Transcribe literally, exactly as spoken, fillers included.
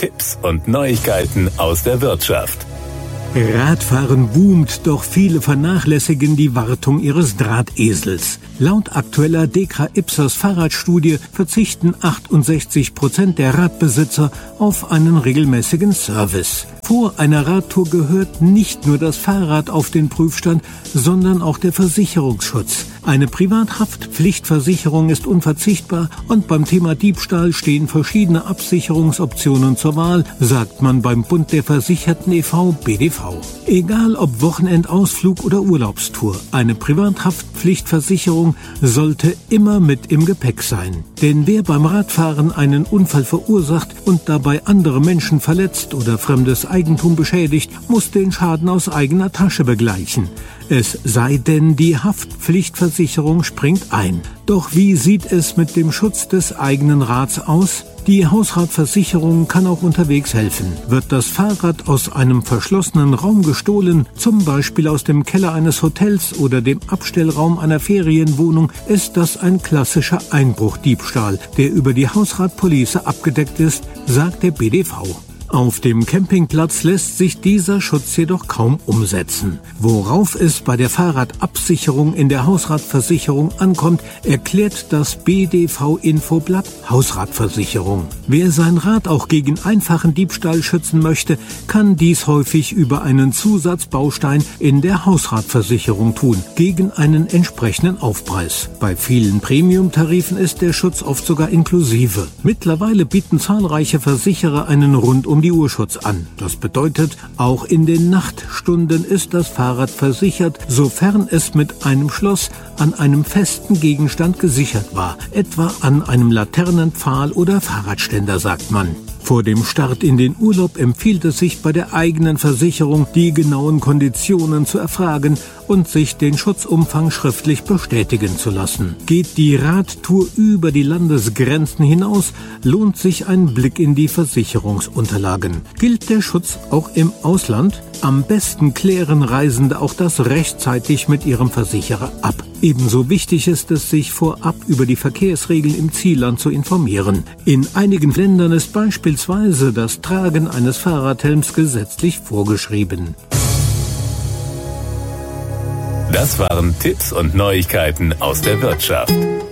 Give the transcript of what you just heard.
Tipps und Neuigkeiten aus der Wirtschaft. Radfahren boomt, doch viele vernachlässigen die Wartung ihres Drahtesels. Laut aktueller D K Ipsos Fahrradstudie verzichten achtundsechzig Prozent der Radbesitzer auf einen regelmäßigen Service. Vor einer Radtour gehört nicht nur das Fahrrad auf den Prüfstand, sondern auch der Versicherungsschutz. Eine Privathaftpflichtversicherung ist unverzichtbar und beim Thema Diebstahl stehen verschiedene Absicherungsoptionen zur Wahl, sagt man beim Bund der Versicherten e V B D V. Egal ob Wochenendausflug oder Urlaubstour, eine Privathaftpflichtversicherung sollte immer mit im Gepäck sein. Denn wer beim Radfahren einen Unfall verursacht und dabei andere Menschen verletzt oder fremdes Eigentum beschädigt, muss den Schaden aus eigener Tasche begleichen. Es sei denn, die Haftpflichtversicherung springt ein. Doch wie sieht es mit dem Schutz des eigenen Rads aus? Die Hausratversicherung kann auch unterwegs helfen. Wird das Fahrrad aus einem verschlossenen Raum gestohlen, zum Beispiel aus dem Keller eines Hotels oder dem Abstellraum einer Ferienwohnung, ist das ein klassischer Einbruchdiebstahl, der über die Hausratpolice abgedeckt ist, sagt der B D V. Auf dem Campingplatz lässt sich dieser Schutz jedoch kaum umsetzen. Worauf es bei der Fahrradabsicherung in der Hausratversicherung ankommt, erklärt das B D V-Infoblatt Hausratversicherung. Wer sein Rad auch gegen einfachen Diebstahl schützen möchte, kann dies häufig über einen Zusatzbaustein in der Hausratversicherung tun, gegen einen entsprechenden Aufpreis. Bei vielen Premium-Tarifen ist der Schutz oft sogar inklusive. Mittlerweile bieten zahlreiche Versicherer einen rundum die Uhrschutz an. Das bedeutet, auch in den Nachtstunden ist das Fahrrad versichert, sofern es mit einem Schloss an einem festen Gegenstand gesichert war, etwa an einem Laternenpfahl oder Fahrradständer, sagt man. Vor dem Start in den Urlaub empfiehlt es sich bei der eigenen Versicherung, die genauen Konditionen zu erfragen und sich den Schutzumfang schriftlich bestätigen zu lassen. Geht die Radtour über die Landesgrenzen hinaus, lohnt sich ein Blick in die Versicherungsunterlagen. Gilt der Schutz auch im Ausland? Am besten klären Reisende auch das rechtzeitig mit ihrem Versicherer ab. Ebenso wichtig ist es, sich vorab über die Verkehrsregeln im Zielland zu informieren. In einigen Ländern ist beispielsweise das Tragen eines Fahrradhelms gesetzlich vorgeschrieben. Das waren Tipps und Neuigkeiten aus der Wirtschaft.